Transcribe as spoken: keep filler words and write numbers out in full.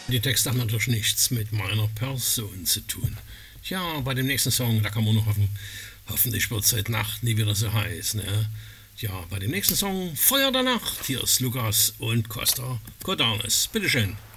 Die Texte haben natürlich nichts mit meiner Person zu tun. Ja, bei dem nächsten Song, da kann man nur hoffen, hoffentlich wird es heute Nacht nie wieder so heiß, ne? Ja, bei dem nächsten Song, Feuer der Nacht, hier ist Lukas und Costa Cordalis. Bitteschön.